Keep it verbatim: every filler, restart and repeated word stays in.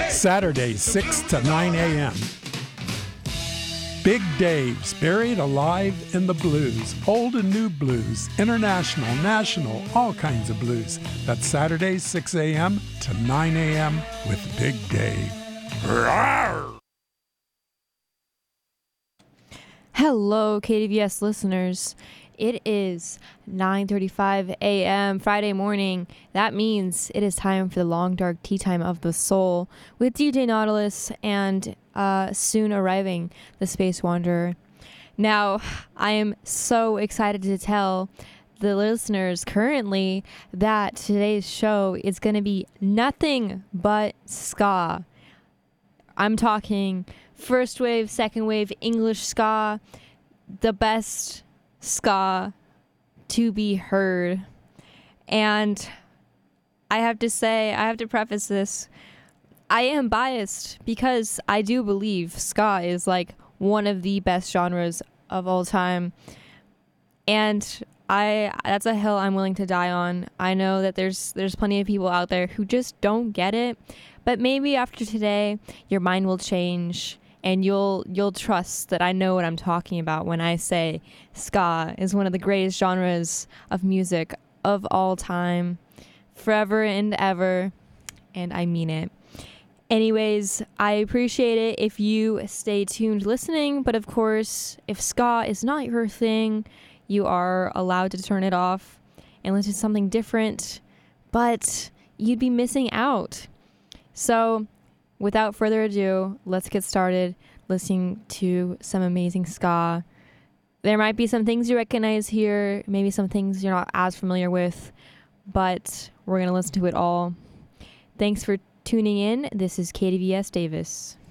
Saturday, six to nine a.m. Big Dave's Buried Alive in the Blues. Old and new blues, international, national, all kinds of blues. That's Saturday, six a.m. to nine a.m. with Big Dave. Rawr! Hello, K D V S listeners. It is nine thirty-five a.m. Friday morning. That means it is time for the long dark tea time of the soul with D J Nautilus and uh, soon arriving the Space Wanderer. Now, I am so excited to tell the listeners currently that today's show is going to be nothing but ska. I'm talking first wave, second wave, English ska, the best ska to be heard. And I have to say, I have to preface this, I am biased because I do believe ska is like one of the best genres of all time. And I that's a hill I'm willing to die on. I know that there's there's plenty of people out there who just don't get it, but maybe after today your mind will change and you'll you'll trust that I know what I'm talking about when I say ska is one of the greatest genres of music of all time, forever and ever, and I mean it. Anyways, I appreciate it if you stay tuned listening, but of course, if ska is not your thing, you are allowed to turn it off and listen to something different, but you'd be missing out. So, without further ado, let's get started listening to some amazing ska. There might be some things you recognize here, maybe some things you're not as familiar with, but we're going to listen to it all. Thanks for tuning in. This is K D V S Davis.